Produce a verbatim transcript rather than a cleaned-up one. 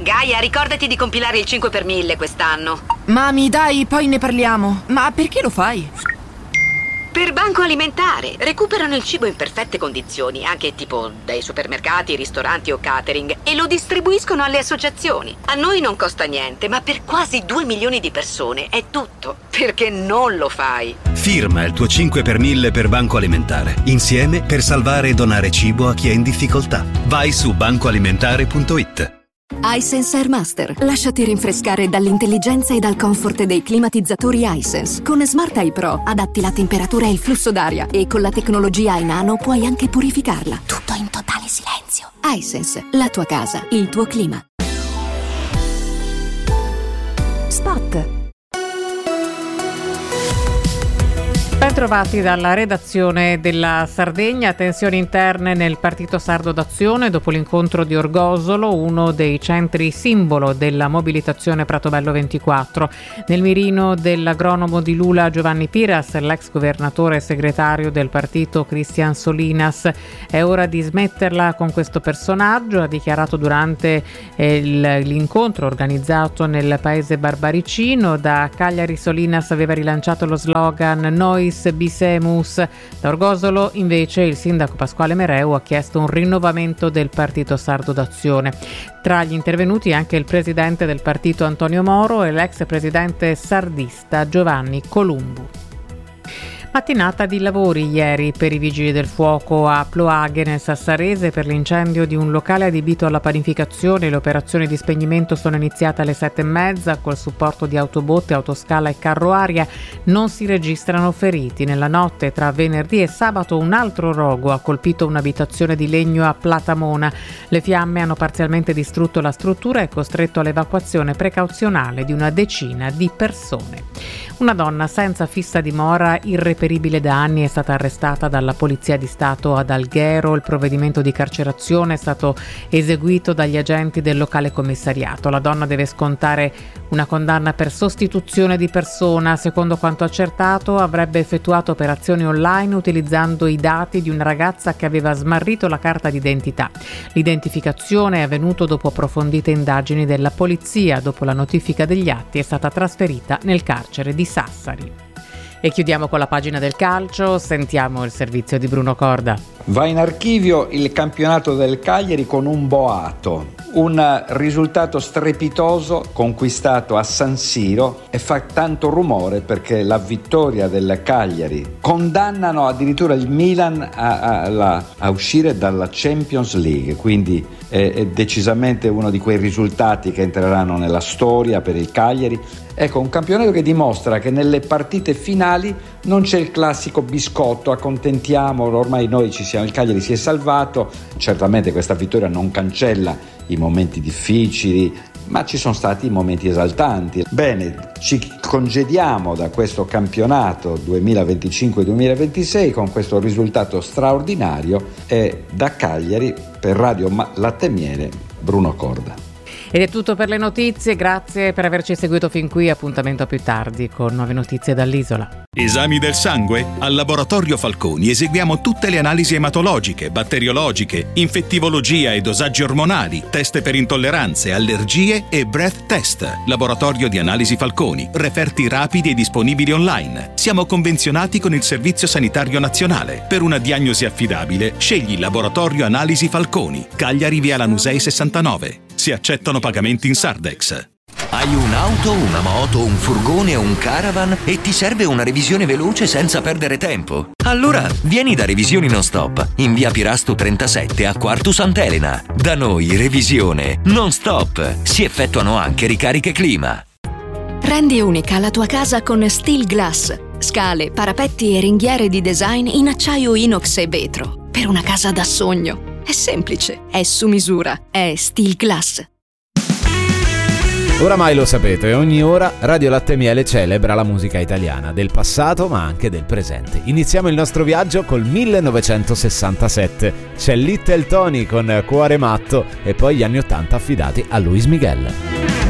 Gaia, ricordati di compilare il cinque per mille quest'anno. Mami, dai, poi ne parliamo. Ma perché lo fai? Per Banco Alimentare. Recuperano il cibo in perfette condizioni, anche tipo dai supermercati, ristoranti o catering, e lo distribuiscono alle associazioni. A noi non costa niente, ma per quasi due milioni di persone è tutto. Perché non lo fai? Firma il tuo cinque per mille per Banco Alimentare. Insieme per salvare e donare cibo a chi è in difficoltà. Vai su banco alimentare punto it. iSense Airmaster. Lasciati rinfrescare dall'intelligenza e dal comfort dei climatizzatori iSense. Con Smart Eye Pro adatti la temperatura e il flusso d'aria e con la tecnologia iNano puoi anche purificarla. Tutto in totale silenzio. iSense, la tua casa, il tuo clima. Spot. Ben trovati dalla redazione della Sardegna. Tensioni interne nel Partito Sardo d'Azione dopo l'incontro di Orgosolo, uno dei centri simbolo della mobilitazione Pratobello ventiquattro. Nel mirino dell'agronomo di Lula Giovanni Piras, l'ex governatore e segretario del partito Cristian Solinas. È ora di smetterla con questo personaggio, ha dichiarato durante il, l'incontro organizzato nel paese barbaricino. Da Cagliari Solinas aveva rilanciato lo slogan Nois Bisemus. Da Orgosolo invece il sindaco Pasquale Mereu ha chiesto un rinnovamento del Partito Sardo d'Azione. Tra gli intervenuti anche il presidente del partito Antonio Moro e l'ex presidente sardista Giovanni Columbu. Mattinata di lavori ieri per i vigili del fuoco a Ploaghe nel Sassarese per l'incendio di un locale adibito alla panificazione. Le operazioni di spegnimento sono iniziate alle sette e mezza col supporto di autobotte, autoscala e carro aria. Non si registrano feriti. Nella notte tra venerdì e sabato un altro rogo ha colpito un'abitazione di legno a Platamona. Le fiamme hanno parzialmente distrutto la struttura e costretto all'evacuazione precauzionale di una decina di persone. Una donna senza fissa dimora, irreperibile da anni, è stata arrestata dalla Polizia di Stato ad Alghero. Il provvedimento di carcerazione è stato eseguito dagli agenti del locale commissariato. La donna deve scontare una condanna per sostituzione di persona. Secondo quanto accertato, avrebbe effettuato operazioni online utilizzando i dati di una ragazza che aveva smarrito la carta d'identità. L'identificazione è avvenuta dopo approfondite indagini della polizia. Dopo la notifica degli atti è stata trasferita nel carcere di Sassari. E chiudiamo con la pagina del calcio, sentiamo il servizio di Bruno Corda. Va in archivio il campionato del Cagliari con un boato, un risultato strepitoso conquistato a San Siro, e fa tanto rumore perché la vittoria del Cagliari condannano addirittura il Milan a, a, a, a uscire dalla Champions League, quindi è, è decisamente uno di quei risultati che entreranno nella storia per il Cagliari. Ecco, un campionato che dimostra che nelle partite finali non c'è il classico biscotto, accontentiamo, ormai noi ci siamo, il Cagliari si è salvato. Certamente questa vittoria non cancella i momenti difficili, ma ci sono stati momenti esaltanti. Bene, ci congediamo da questo campionato duemilaventicinque duemilaventisei con questo risultato straordinario, e da Cagliari per Radio Latte e Miele Bruno Corda. Ed è tutto per le notizie, grazie per averci seguito fin qui, appuntamento a più tardi con nuove notizie dall'isola. Esami del sangue? Al Laboratorio Falconi eseguiamo tutte le analisi ematologiche, batteriologiche, infettivologia e dosaggi ormonali, test per intolleranze, allergie e breath test. Laboratorio di Analisi Falconi, referti rapidi e disponibili online. Siamo convenzionati con il Servizio Sanitario Nazionale. Per una diagnosi affidabile, scegli Laboratorio Analisi Falconi, Cagliari via Lanusei sessantanove. Si accettano pagamenti in Sardex. Hai un'auto, una moto, un furgone o un caravan e ti serve una revisione veloce senza perdere tempo? Allora vieni da Revisioni Non Stop in via Pirasto trentasette a Quartu Sant'Elena. Da noi revisione non stop. Si effettuano anche ricariche clima. Rendi unica la tua casa con Steel Glass. Scale, parapetti e ringhiere di design in acciaio inox e vetro. Per una casa da sogno. È semplice, è su misura, è Steel Glass. Oramai lo sapete, ogni ora Radio Latte e Miele celebra la musica italiana, del passato ma anche del presente. Iniziamo il nostro viaggio col millenovecentosessantasette. C'è Little Tony con Cuore Matto e poi gli anni ottanta affidati a Luis Miguel.